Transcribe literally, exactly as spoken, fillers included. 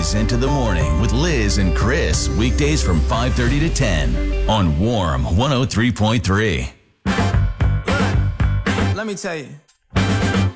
Ease into the Morning with Liz and Chris. Weekdays from five thirty to ten on Warm one oh three point three. Let me tell you.